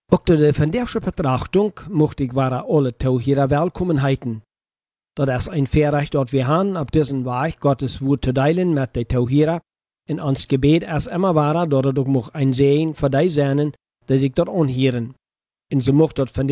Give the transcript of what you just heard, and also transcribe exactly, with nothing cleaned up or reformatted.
Ook door de vandaagse betrachtung mocht ik ware alle Tauhierer willkommen heiten. Dat is ein Verrecht, dat wir haben, auf diesen Weg Gottes Wort zu teilen mit den Tauhierer. In ons Gebet ist immer ware, dat het ook mocht ein Segen für die sein, die sich dort anhören. Und so mocht dat von